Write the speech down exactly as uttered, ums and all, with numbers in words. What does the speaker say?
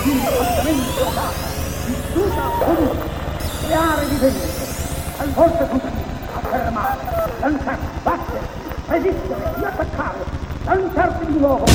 di un comportamento locale, vissuta ovunque, creare differenze, talvolta tutti, affermare, lanciare, battere, resistere, riattaccare, lanciarsi di nuovo.